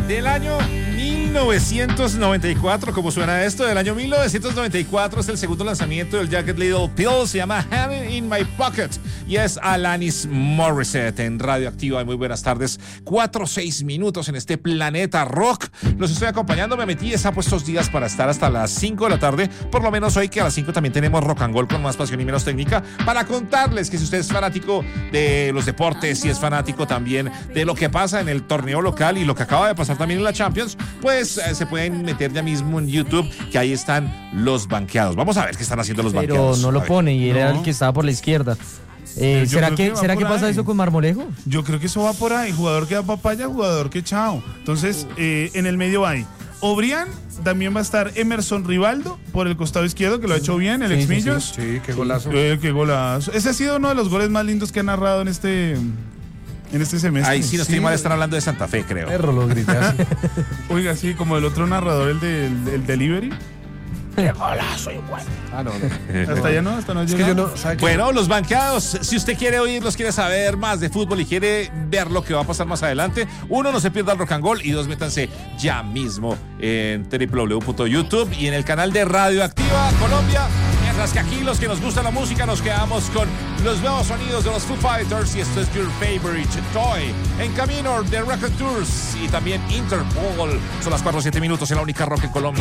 Del año 1994, ¿cómo suena esto? Del año 1994 es el segundo lanzamiento del Jagged Little Pill, se llama Hand in My Pocket y es Alanis Morissette en Radioactiva. Muy buenas tardes, 4-6 minutos en este planeta rock. Los estoy acompañando, me metí a estos días para estar hasta las 5 de la tarde, por lo menos hoy que a las 5 también tenemos Rock and Roll con más pasión y menos técnica, para contarles que si usted es fanático de los deportes, si es fanático también de lo que pasa en el torneo local y lo que acaba de pasar también en la Champions, pues se pueden meter ya mismo en YouTube, que ahí están los banqueados. Vamos a ver qué están haciendo los banqueados. Pero no lo pone y era el que estaba por la izquierda. ¿Será que pasa eso con Marmolejo? Yo creo que eso va por ahí. Jugador que da papaya, jugador que chao. Entonces, en el medio hay Obrián, también va a estar Emerson Rivaldo por el costado izquierdo, que lo ha hecho bien, el ex-Millos. Sí, qué golazo. Qué golazo. Ese ha sido uno de los goles más lindos que ha narrado en este semestre. Ahí sí, no estoy mal, están hablando de Santa Fe, creo. Perro lo gritas. Oiga, sí, como el otro narrador, el delivery. ¡Qué golazo igual! No. Hasta allá no, hasta no. Es que yo no. ¿Sabe qué? Bueno, los banqueados, si usted quiere oírlos, quiere saber más de fútbol y quiere ver lo que va a pasar más adelante, uno, no se pierda el Rock and Roll, y dos, métanse ya mismo en www.youtube y en el canal de Radioactiva Colombia. Mientras que aquí, los que nos gusta la música, nos quedamos con los nuevos sonidos de los Foo Fighters, y esto es Your Favorite Toy. En camino, The Record Tours y también Interpol. Son las 4-7 minutos en la única rock en Colombia.